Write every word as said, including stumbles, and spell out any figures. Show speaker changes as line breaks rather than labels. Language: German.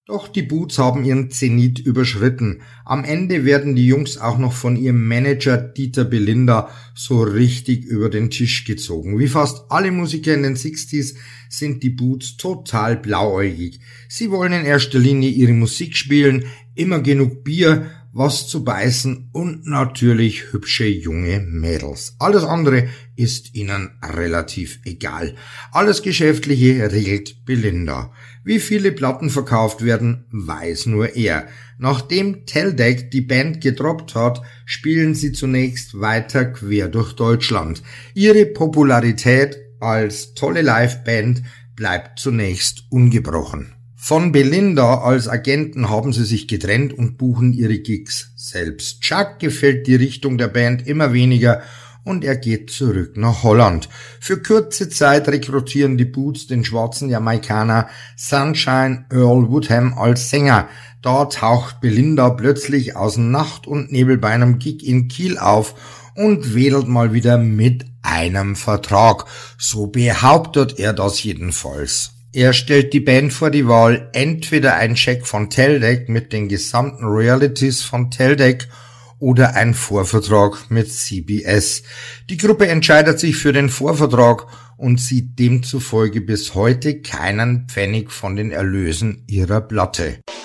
Doch die Boots haben ihren Zenit überschritten. Am Ende werden die Jungs auch noch von ihrem Manager Dieter Belinda so richtig über den Tisch gezogen. Wie fast alle Musiker in den sechziger sind die Boots total blauäugig. Sie wollen in erster Linie ihre Musik spielen, immer genug Bier, was zu beißen und natürlich hübsche junge Mädels. Alles andere ist ihnen relativ egal. Alles Geschäftliche regelt Belinda. Wie viele Platten verkauft werden, weiß nur er. Nachdem Teldec die Band gedroppt hat, spielen sie zunächst weiter quer durch Deutschland. Ihre Popularität als tolle Liveband bleibt zunächst ungebrochen. Von Belinda als Agenten haben sie sich getrennt und buchen ihre Gigs selbst. Chuck gefällt die Richtung der Band immer weniger und er geht zurück nach Holland. Für kurze Zeit rekrutieren die Boots den schwarzen Jamaikaner Sunshine Earl Woodham als Sänger. Da taucht Belinda plötzlich aus Nacht und Nebel bei einem Gig in Kiel auf und wedelt mal wieder mit einem Vertrag. So behauptet er das jedenfalls. Er stellt die Band vor die Wahl, entweder ein Scheck von Teldec mit den gesamten Royalties von Teldec oder ein Vorvertrag mit C B S. Die Gruppe entscheidet sich für den Vorvertrag und sieht demzufolge bis heute keinen Pfennig von den Erlösen ihrer Platte.